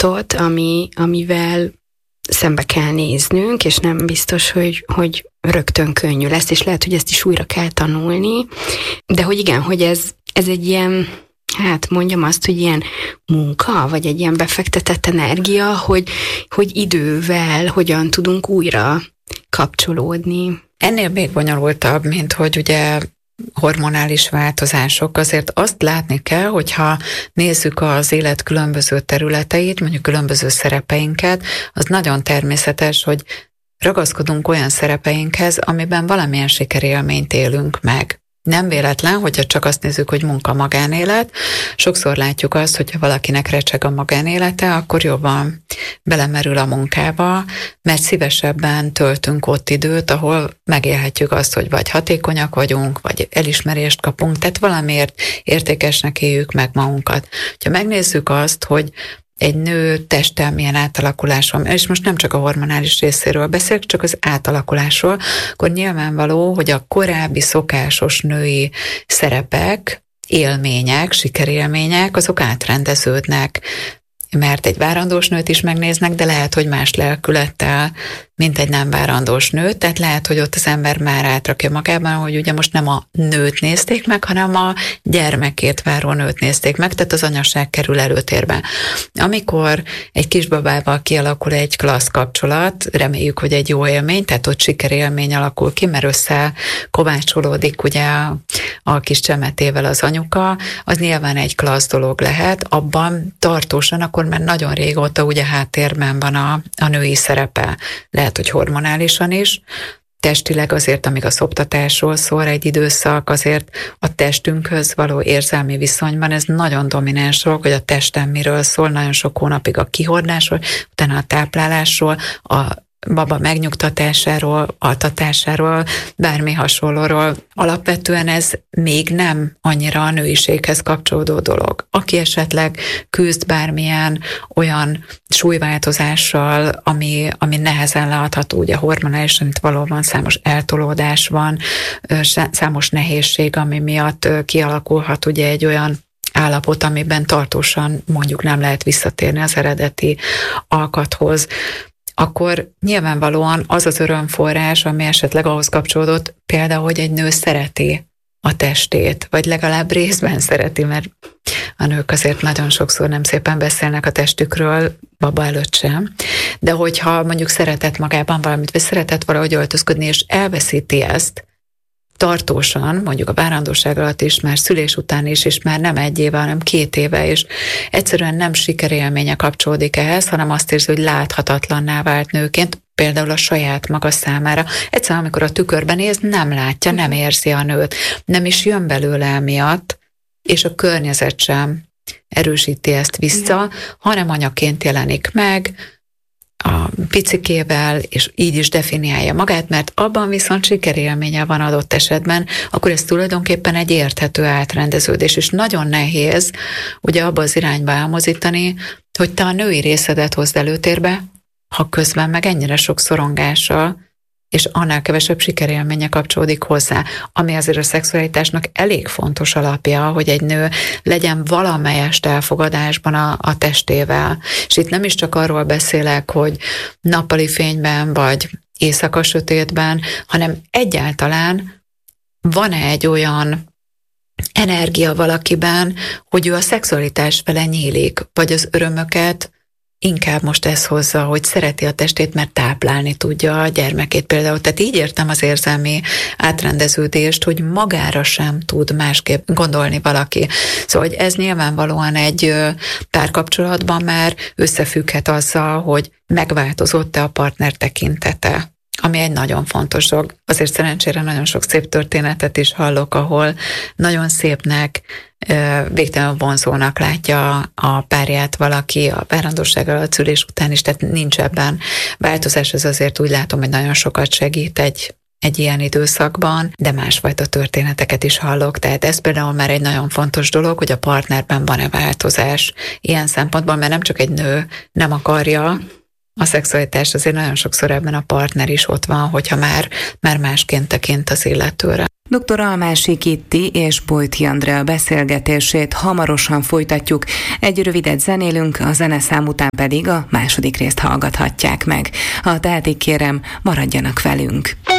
folyamatot, amivel szembe kell néznünk, és nem biztos, hogy rögtön könnyű lesz, és lehet, hogy ezt is újra kell tanulni, de hogy igen, hogy ez egy ilyen, hát mondjam azt, hogy ilyen munka, vagy egy ilyen befektetett energia, hogy idővel hogyan tudunk újra kapcsolódni. Ennél még bonyolultabb, mint hogy ugye hormonális változások. Azért azt látni kell, hogyha nézzük az élet különböző területeit, mondjuk különböző szerepeinket, az nagyon természetes, hogy ragaszkodunk olyan szerepeinkhez, amiben valamilyen sikerélményt élünk meg. Nem véletlen, hogyha csak azt nézzük, hogy munka-magánélet. Sokszor látjuk azt, hogyha valakinek recseg a magánélete, akkor jobban belemerül a munkába, mert szívesebben töltünk ott időt, ahol megélhetjük azt, hogy vagy hatékonyak vagyunk, vagy elismerést kapunk, tehát valamiért értékesnek éljük meg magunkat. Ha megnézzük azt, hogy egy nő teste milyen átalakulás van, és most nem csak a hormonális részéről beszélek, csak az átalakulásról, akkor nyilvánvaló, hogy a korábbi szokásos női szerepek, élmények, sikerélmények, azok átrendeződnek, mert egy várandós nőt is megnéznek, de lehet, hogy más lelkülettel, mint egy nem várandós nőt, tehát lehet, hogy ott az ember már átrakja magában, hogy ugye most nem a nőt nézték meg, hanem a gyermekét váró nőt nézték meg, tehát az anyaság kerül előtérbe. Amikor egy kisbabával kialakul egy klassz kapcsolat, reméljük, hogy egy jó élmény, tehát ott sikerélmény alakul ki, mert összekovácsolódik ugye a kis csemetével az anyuka, az nyilván egy klassz dolog lehet, abban tartósan, akkor már nagyon régóta ugye háttérben van a női szerepe. Lehet, hogy hormonálisan is, testileg azért, amíg a szoptatásról szól egy időszak, azért a testünkhöz való érzelmi viszonyban ez nagyon domináns dolog, hogy a testem miről szól, nagyon sok hónapig a kihordásról, utána a táplálásról, a baba megnyugtatásáról, altatásáról, bármi hasonlóról. Alapvetően ez még nem annyira a nőiséghez kapcsolódó dolog. Aki esetleg küzd bármilyen olyan súlyváltozással, ami nehezen látható, ugye hormonálisan, itt valóban számos eltolódás van, számos nehézség, ami miatt kialakulhat ugye egy olyan állapot, amiben tartósan mondjuk nem lehet visszatérni az eredeti alkathoz, akkor nyilvánvalóan az az örömforrás, ami esetleg ahhoz kapcsolódott, például, hogy egy nő szereti a testét, vagy legalább részben szereti, mert a nők azért nagyon sokszor nem szépen beszélnek a testükről, baba előtt sem, de hogyha mondjuk szeretett magában valamit, vagy szeretett valahogy öltözködni, és elveszíti ezt tartósan, mondjuk a várandóság alatt is, már szülés után is, és már nem 1 éve, hanem 2 éve, és egyszerűen nem sikerélménye kapcsolódik ehhez, hanem azt érzi, hogy láthatatlanná vált nőként, például a saját maga számára. Egyszerűen, amikor a tükörben néz, nem látja, nem érzi a nőt, nem is jön belőle emiatt, és a környezet sem erősíti ezt vissza, hanem anyaként jelenik meg, a picikével, és így is definiálja magát, mert abban viszont sikerélménye van adott esetben, akkor ez tulajdonképpen egy érthető átrendeződés, és nagyon nehéz ugye abba az irányba elmozítani, hogy te a női részedet hozd előtérbe, ha közben meg ennyire sok szorongással, és annál kevesebb sikerélménye kapcsolódik hozzá, ami azért a szexualitásnak elég fontos alapja, hogy egy nő legyen valamelyest elfogadásban a testével. És itt nem is csak arról beszélek, hogy nappali fényben, vagy éjszaka sötétben, hanem egyáltalán van-e egy olyan energia valakiben, hogy ő a szexualitás fele nyílik, vagy az örömöket inkább most ez hozza, hogy szereti a testét, mert táplálni tudja a gyermekét például. Tehát így értem az érzelmi átrendeződést, hogy magára sem tud másképp gondolni valaki. Szóval hogy ez nyilvánvalóan egy párkapcsolatban már összefügghet azzal, hogy megváltozott-e a partner tekintete, ami egy nagyon fontos dolog. Azért szerencsére nagyon sok szép történetet is hallok, ahol nagyon szépnek, végtelenül vonzónak látja a párját valaki a várandóság alatt, szülés után is, tehát nincs ebben változás, ez azért úgy látom, hogy nagyon sokat segít egy ilyen időszakban, de másfajta történeteket is hallok, tehát ez például már egy nagyon fontos dolog, hogy a partnerben van-e változás ilyen szempontból, mert nem csak egy nő nem akarja a szexualitás, azért nagyon sokszor ebben a partner is ott van, hogyha már másként tekint az illetőre. Dr. Almási Kitti és Bojti Andrea beszélgetését hamarosan folytatjuk. Egy rövidet zenélünk, a zeneszám után pedig a második részt hallgathatják meg. Ha tehetik, kérem, maradjanak velünk.